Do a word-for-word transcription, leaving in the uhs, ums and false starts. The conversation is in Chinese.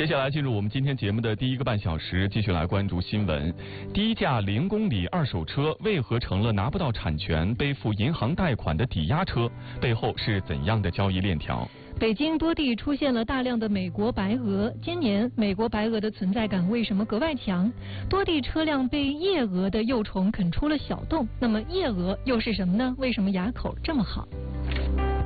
接下来进入我们今天节目的第一个半小时，继续来关注新闻。低价零公里二手车为何成了拿不到产权、背负银行贷款的抵押车？背后是怎样的交易链条？ 北京多地出现了大量的美国白鹅，今年美国白鹅的存在感为什么格外强？多地车辆被夜蛾的幼虫啃出了小洞，那么夜蛾又是什么呢？为什么牙口这么好？